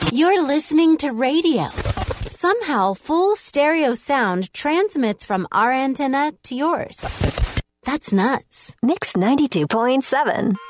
You're listening to radio. Somehow, full stereo sound transmits from our antenna to yours. That's nuts. Mix 92.7.